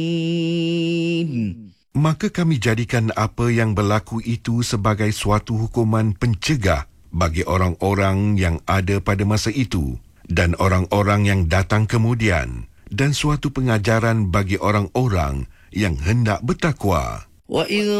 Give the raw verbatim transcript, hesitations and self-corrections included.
Maka kami jadikan apa yang berlaku itu sebagai suatu hukuman pencegah bagi orang-orang yang ada pada masa itu dan orang-orang yang datang kemudian, dan suatu pengajaran bagi orang-orang yang hendak bertakwa. وَإِذْ